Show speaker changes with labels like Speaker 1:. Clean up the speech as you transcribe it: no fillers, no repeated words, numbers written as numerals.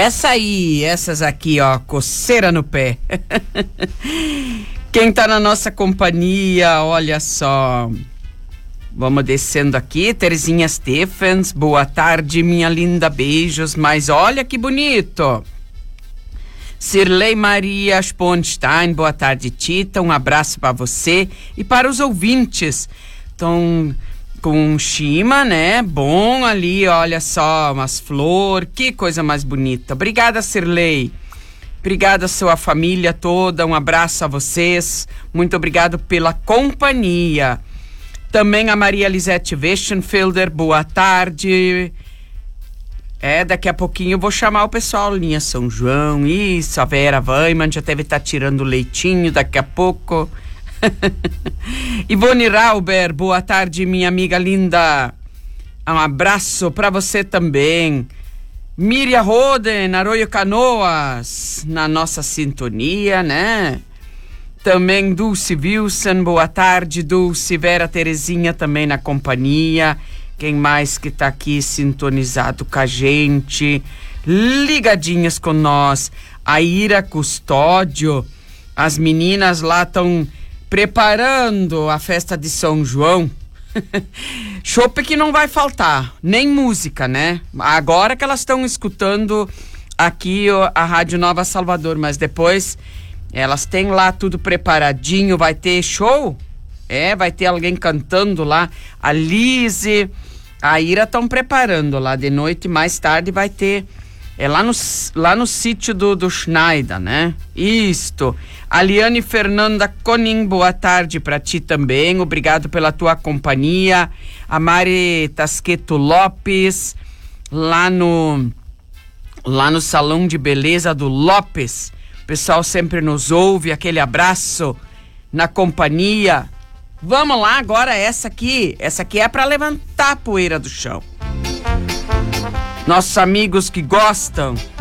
Speaker 1: Essas aqui, ó, coceira no pé. Quem tá na nossa companhia, olha só. Vamos descendo aqui, Terezinha Stephens, boa tarde, minha linda, beijos, mas olha que bonito. Cirlei Maria Sponstein, boa tarde, Tita, um abraço para você e para os ouvintes. Estão com Shima, né? Bom ali, olha só, umas flores, que coisa mais bonita. Obrigada, Cirlei. Obrigada, sua família toda, um abraço a vocês. Muito obrigado pela companhia. Também a Maria Lisete Westenfelder, boa tarde. Daqui a pouquinho eu vou chamar o pessoal, linha São João. Isso, a Vera Weiman já deve estar tirando o leitinho daqui a pouco. Ivone Rauber, boa tarde, minha amiga linda. Um abraço para você também. Miriam Roden, Arroio Canoas, na nossa sintonia, né? Também Dulce Wilson, boa tarde, Dulce. Vera Terezinha também na companhia. Quem mais que tá aqui sintonizado com a gente, ligadinhas com nós? A Ira Custódio, as meninas lá estão preparando a festa de São João. Chopp que não vai faltar, nem música, né? Agora que elas estão escutando aqui a Rádio Nova Salvador, mas depois elas têm lá tudo preparadinho, vai ter show? Vai ter alguém cantando lá. A Lise, a Ira estão preparando lá de noite, mais tarde vai ter. Lá no sítio do Schneider, né? Isto. A Liane Fernanda Conin, boa tarde para ti também. Obrigado pela tua companhia. A Mari Tasqueto Lopes, lá no Salão de Beleza do Lopes. O pessoal sempre nos ouve, aquele abraço na companhia. Vamos lá agora, essa aqui é para levantar a poeira do chão. Nossos amigos que gostam